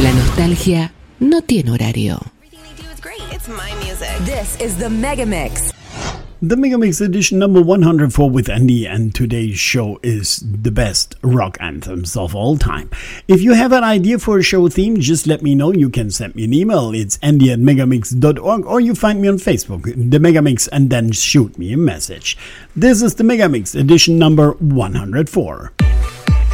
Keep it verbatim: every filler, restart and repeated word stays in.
La nostalgia no tiene horario. This is the Mega Mix. The Mega Mix edition number one hundred four with Andy, and today's show is the best rock anthems of all time. If you have an idea for a show theme, just let me know. You can send me an email. It's andy at megamix dot org, or you find me on Facebook, The Mega Mix, and then shoot me a message. This is the Mega Mix edition number one hundred four.